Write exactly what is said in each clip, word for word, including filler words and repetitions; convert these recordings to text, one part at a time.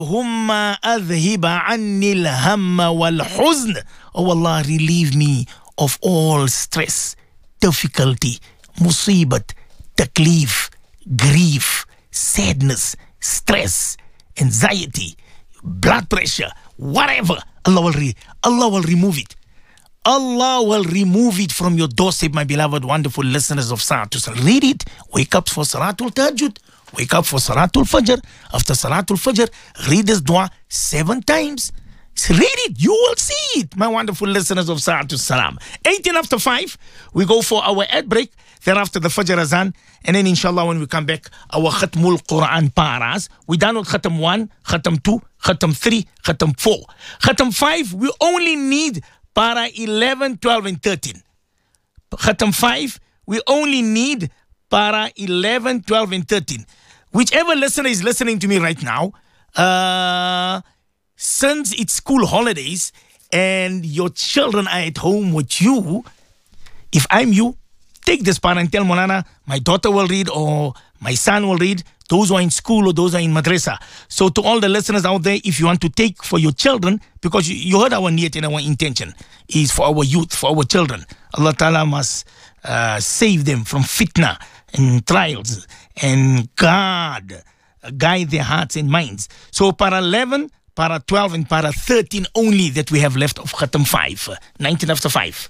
هم أذهب عني الهم والحزن. Oh Allah, relieve me of all stress, difficulty, musibat, taklif, grief, sadness, stress, anxiety, blood pressure, whatever. Allah will, re- Allah will remove it. Allah will remove it from your doorstep, my beloved, wonderful listeners of Salatul. Read it. Wake up for Salatul Tahajjud. Wake up for Salatul Fajr. After Salatul Fajr, read this dua seven times. So read it. You will see it, my wonderful listeners of Salatul Salam. eighteen after five, we go for our ad break. Thereafter, the Fajr Azan. And then, inshallah, when we come back, our Khatmul Quran paras. We done with Khatam one, Khatam two, Khatam three, Khatam four. Khatam five, we only need para eleven, twelve, and thirteen. Khatam five, we only need para eleven, twelve, and thirteen. Whichever listener is listening to me right now, uh, since it's school holidays and your children are at home with you, if I'm you, take this para and tell Molana, my daughter will read or my son will read, those who are in school or those who are in madrasa. So to all the listeners out there, if you want to take for your children, because you, you heard our niyat and our intention is for our youth, for our children. Allah Ta'ala must uh, save them from fitna and trials and God guide their hearts and minds. So para eleven, para twelve, and para thirteen only that we have left of Khatam five, nineteen after five.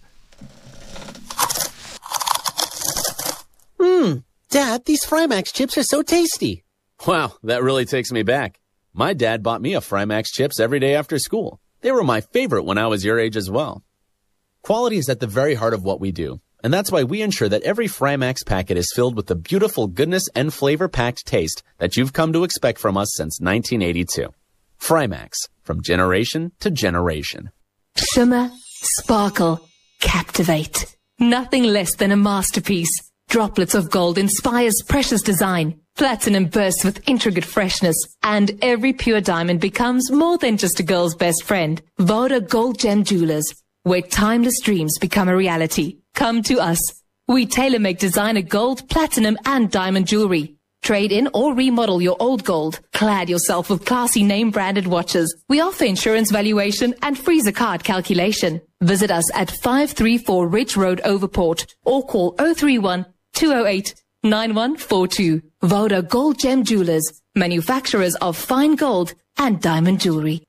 Hmm, Dad, these Frymax chips are so tasty. Wow, that really takes me back. My dad bought me a Frymax chips every day after school. They were my favorite when I was your age as well. Quality is at the very heart of what we do, and that's why we ensure that every Frymax packet is filled with the beautiful goodness and flavor-packed taste that you've come to expect from us since nineteen eighty-two. Frymax, from generation to generation. Shimmer, sparkle, captivate. Nothing less than a masterpiece. Droplets of gold inspires precious design. Platinum bursts with intricate freshness. And every pure diamond becomes more than just a girl's best friend. Voda Gold Gem Jewelers, where timeless dreams become a reality. Come to us. We tailor-make designer gold, platinum, and diamond jewelry. Trade in or remodel your old gold. Clad yourself with classy name-branded watches. We offer insurance valuation and free zakat calculation. Visit us at five three four Ridge Road, Overport, or call zero three one, two zero eight, nine one four two. Voda Gold Gem Jewelers, manufacturers of fine gold and diamond jewelry.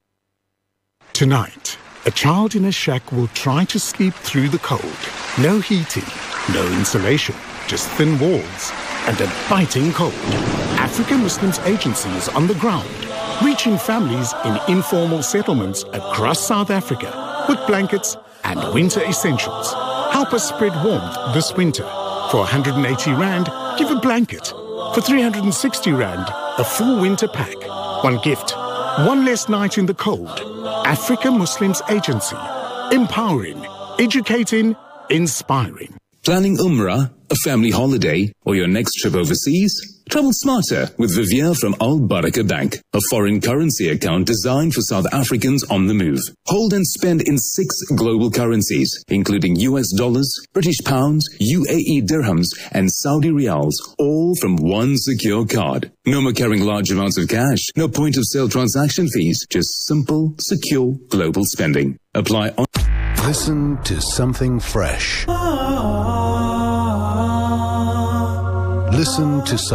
Tonight, a child in a shack will try to sleep through the cold. No heating, no insulation, just thin walls and a biting cold. African Muslims Agency is on the ground, reaching families in informal settlements across South Africa with blankets and winter essentials. Help us spread warmth this winter. For one hundred eighty rand, give a blanket. For three hundred sixty rand, a full winter pack. One gift, one less night in the cold. African Muslims Agency. Empowering, educating, inspiring. Planning Umrah, a family holiday, or your next trip overseas? Travel smarter with Vivier from Al Baraka Bank, a foreign currency account designed for South Africans on the move. Hold and spend in six global currencies, including U S dollars, British pounds, U A E dirhams, and Saudi riyals, all from one secure card. No more carrying large amounts of cash, no point of sale transaction fees, just simple, secure global spending. Apply on. Listen to something fresh. Listen to